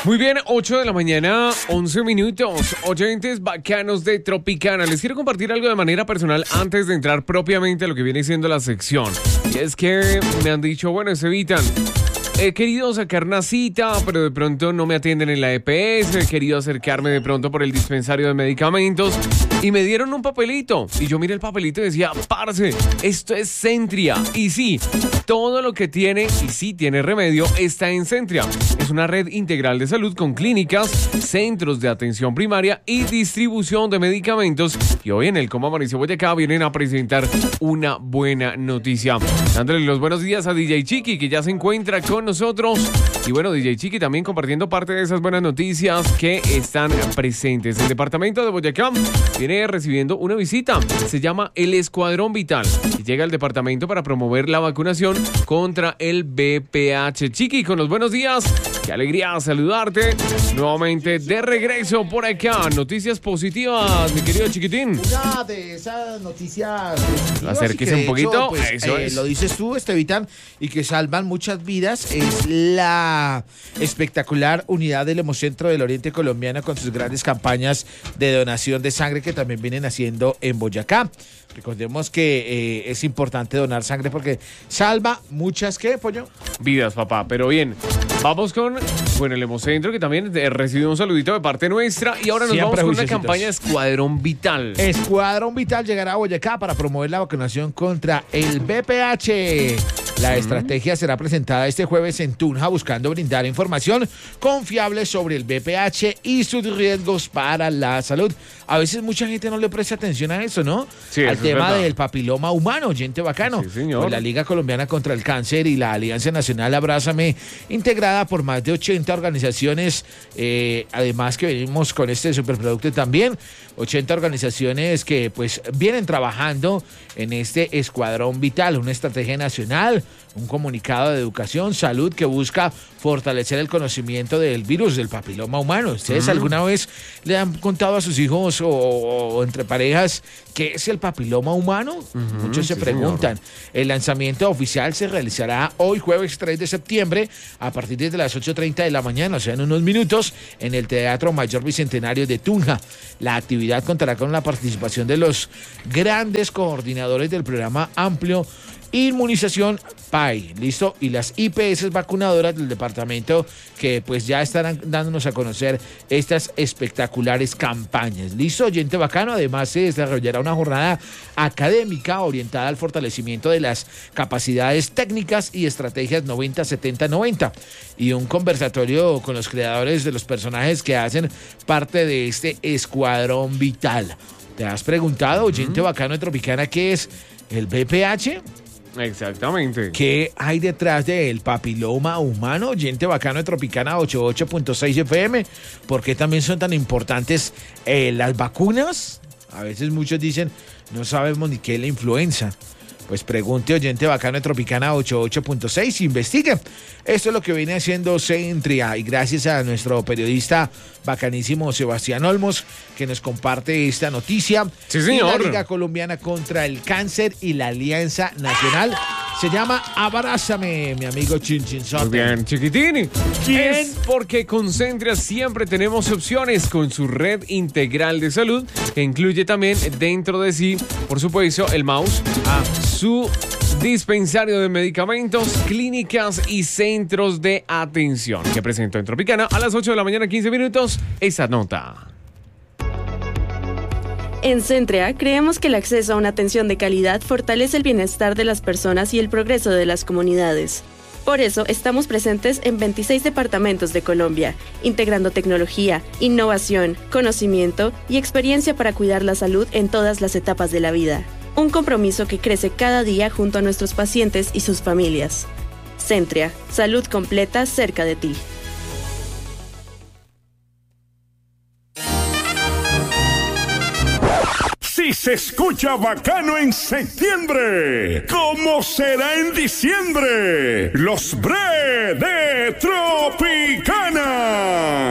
Muy bien, 8 de la mañana, 11 minutos, oyentes bacanos de Tropicana. Les quiero compartir algo de manera personal antes de entrar propiamente a lo que viene siendo la sección. Y es que me han dicho, bueno, Estevitan, he querido sacar una cita, pero de pronto no me atienden en la EPS. He querido acercarme de pronto por el dispensario de medicamentos y me dieron un papelito. Y yo miré el papelito y decía, parce, esto es Centria. Y sí, todo lo que tiene, y sí tiene remedio, está en Centria. Es una red integral de salud con clínicas, centros de atención primaria y distribución de medicamentos. Y hoy en el Cómo Amaneció Boyacá vienen a presentar una buena noticia. Dándole los buenos días a DJ Chiqui, que ya se encuentra con nosotros. Y bueno, DJ Chiqui también compartiendo parte de esas buenas noticias que están presentes. El departamento de Boyacá viene recibiendo una visita. Se llama el Escuadrón Vital y llega al departamento para promover la vacunación contra el VPH. Chiqui, con los buenos días. Qué alegría saludarte nuevamente de regreso por acá. Noticias positivas, mi querido chiquitín. Una de esas noticias acérquese un poquito. Pues, eso es. Lo dices tú, Estevitan, y que salvan muchas vidas. Es la espectacular unidad del Hemocentro del Oriente Colombiano con sus grandes campañas de donación de sangre que también vienen haciendo en Boyacá. Recordemos que es importante donar sangre porque salva muchas, ¿qué, pollo? Vidas, papá. Pero bien, vamos con el Hemocentro, que también recibe un saludito de parte nuestra. Y ahora nos vamos con una campaña Escuadrón Vital. Escuadrón Vital llegará a Boyacá para promover la vacunación contra el VPH. La estrategia será presentada este jueves en Tunja, buscando brindar información confiable sobre el VPH y sus riesgos para la salud. A veces mucha gente no le presta atención a eso, ¿no? Sí, al eso tema es del papiloma humano, gente bacano. Sí, señor. Pues la Liga Colombiana contra el Cáncer y la Alianza Nacional Abrázame, integrada por más de 80 organizaciones, además que venimos con este superproducto también, 80 organizaciones que pues vienen trabajando en este Escuadrón Vital, una estrategia nacional, un comunicado de educación, salud que busca fortalecer el conocimiento del virus del papiloma humano. ¿Ustedes alguna vez le han contado a sus hijos o entre parejas qué es el papiloma humano? Muchos se preguntan. Señor. El lanzamiento oficial se realizará hoy, jueves 3 de septiembre, a partir de las 8:30 de la mañana, o sea, en unos minutos, en el Teatro Mayor Bicentenario de Tunja. La actividad contará con la participación de los grandes coordinadores del programa amplio Inmunización PAI, ¿listo? Y las IPS vacunadoras del departamento que pues ya estarán dándonos a conocer estas espectaculares campañas. ¿Listo? Oyente bacano. Además se desarrollará una jornada académica orientada al fortalecimiento de las capacidades técnicas y estrategias 90-70-90 y un conversatorio con los creadores de los personajes que hacen parte de este Escuadrón Vital. ¿Te has preguntado, oyente bacano de Tropicana, qué es el VPH? Exactamente. ¿Qué hay detrás del papiloma humano? Oyente bacano de Tropicana 88.6 FM. ¿Por qué también son tan importantes las vacunas? A veces muchos dicen, no sabemos ni qué es la influenza. Pues pregunte, oyente bacano de Tropicana 88.6, investigue. Esto es lo que viene haciendo Centria, y gracias a nuestro periodista bacanísimo Sebastián Olmos, que nos comparte esta noticia. Sí, señor. La Liga Colombiana contra el Cáncer y la Alianza Nacional se llama Abrázame, mi amigo Chinchinzote. Muy bien, chiquitín. ¿Quién? Es porque con Centria siempre tenemos opciones con su red integral de salud, que incluye también dentro de sí, por supuesto, el mouse, su dispensario de medicamentos, clínicas y centros de atención, que presentó en Tropicana a las 8 de la mañana, 15 minutos, esa nota. En Centria creemos que el acceso a una atención de calidad fortalece el bienestar de las personas y el progreso de las comunidades. Por eso estamos presentes en 26 departamentos de Colombia, integrando tecnología, innovación, conocimiento y experiencia para cuidar la salud en todas las etapas de la vida. Un compromiso que crece cada día junto a nuestros pacientes y sus familias. Centria, salud completa cerca de ti. Si se escucha bacano en septiembre, ¿cómo será en diciembre? Los Bre de Tropicana.